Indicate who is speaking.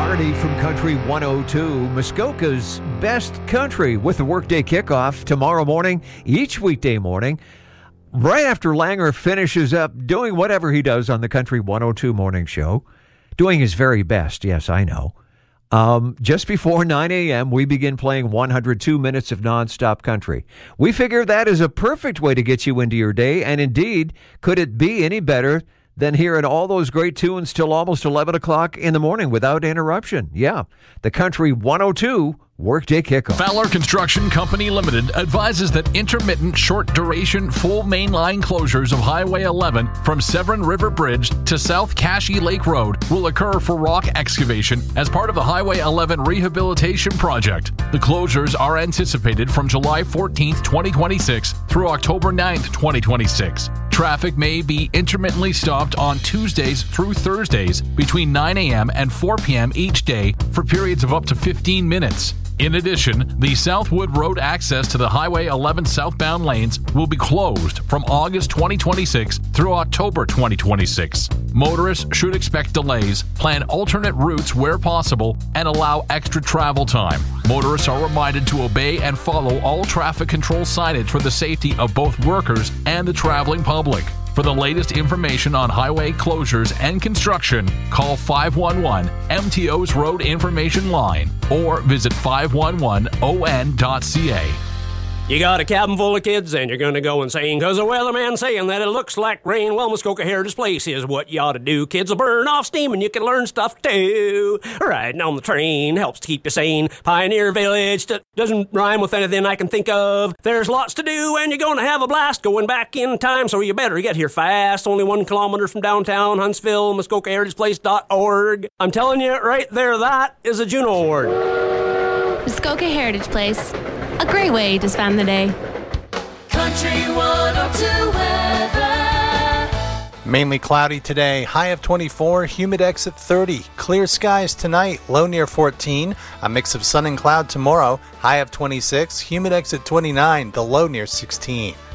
Speaker 1: Hardy from Country 102, Muskoka's best country, with the workday kickoff tomorrow morning, each weekday morning, right after Langer finishes up doing whatever he does on the Country 102 morning show. Doing his very best, yes, I know. Just before 9 a.m., we begin playing 102 minutes of nonstop country. We figure that is a perfect way to get you into your day, and indeed, could it be any better than hearing all those great tunes till almost 11 o'clock in the morning without interruption? Yeah, the Country 102 workday kickoff.
Speaker 2: Fowler Construction Company Limited advises that intermittent short-duration full mainline closures of Highway 11 from Severn River Bridge to South Cashie Lake Road will occur for rock excavation as part of the Highway 11 rehabilitation project. The closures are anticipated from July 14th, 2026 through October 9th, 2026. Traffic may be intermittently stopped on Tuesdays through Thursdays between 9 a.m. and 4 p.m. each day for periods of up to 15 minutes. In addition, the Southwood Road access to the Highway 11 southbound lanes will be closed from August 2026 through October 2026. Motorists should expect delays, plan alternate routes where possible, and allow extra travel time. Motorists are reminded to obey and follow all traffic control signage for the safety of both workers and the traveling public. For the latest information on highway closures and construction, call 511 MTO's Road Information Line or visit 511on.ca.
Speaker 3: You got a cabin full of kids and you're gonna go insane, 'cause the weatherman's saying that it looks like rain. Well, Muskoka Heritage Place is what you ought to do. Kids will burn off steam and you can learn stuff too. Riding on the train helps to keep you sane. Pioneer Village doesn't rhyme with anything I can think of. There's lots to do and you're gonna have a blast going back in time, so you better get here fast. Only 1 kilometer from downtown Huntsville, MuskokaHeritagePlace.org. I'm telling you right there, that is a Juno Award.
Speaker 4: Muskoka Heritage Place. A great way to spend the day.
Speaker 5: Country 102 weather.
Speaker 6: Mainly cloudy today, high of 24, humidex at 30. Clear skies tonight, low near 14. A mix of sun and cloud tomorrow, high of 26, humidex at 29, the low near 16.